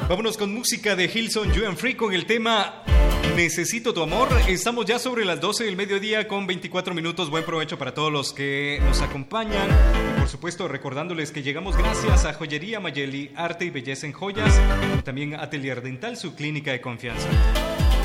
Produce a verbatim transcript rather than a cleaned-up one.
Vámonos con música de Hilson You and Free con el tema Necesito tu amor. Estamos ya sobre las doce del mediodía con veinticuatro minutos. Buen provecho para todos los que nos acompañan. Y por supuesto recordándoles que llegamos gracias a Joyería Mayeli, arte y belleza en joyas. Y también Atelier Dental, su clínica de confianza.